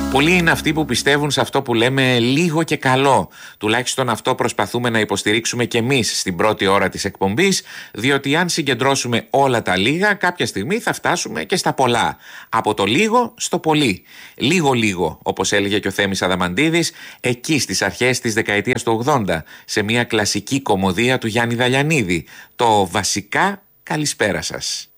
Πολλοί είναι αυτοί που πιστεύουν σε αυτό που λέμε λίγο και καλό. Τουλάχιστον αυτό προσπαθούμε να υποστηρίξουμε κι εμείς στην πρώτη ώρα της εκπομπής, διότι αν συγκεντρώσουμε όλα τα λίγα, κάποια στιγμή θα φτάσουμε και στα πολλά. Από το λίγο στο πολύ. Λίγο-λίγο, όπως έλεγε και ο Θέμης Αδαμαντίδης, εκεί στις αρχές της δεκαετίας του 80, σε μια κλασική κωμωδία του Γιάννη Δαλιανίδη. Το βασικά καλησπέρα σας.